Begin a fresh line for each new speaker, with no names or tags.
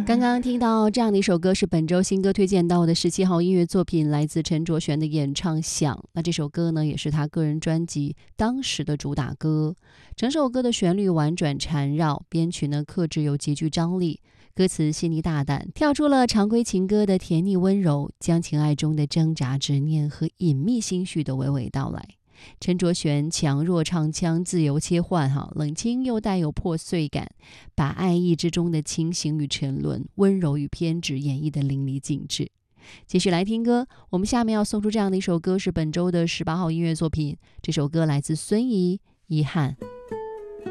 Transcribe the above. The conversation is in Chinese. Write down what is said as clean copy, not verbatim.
刚刚听到这样的一首歌是本周新歌推荐到的17号音乐作品，来自陈卓璇的演唱《想》。那这首歌呢，也是他个人专辑当时的主打歌。整首歌的旋律婉转缠绕，编曲呢克制又极具张力，歌词细腻大胆，跳出了常规情歌的甜腻温柔，将情爱中的挣扎执念和隐秘心绪的娓娓道来。陈卓璇强弱唱腔自由切换，冷清又带有破碎感，把爱意之中的清醒与沉沦、温柔与偏执演绎得淋漓尽致。继续来听歌，我们下面要送出这样的一首歌，是本周的18号音乐作品。这首歌来自孙怡，《遗憾》。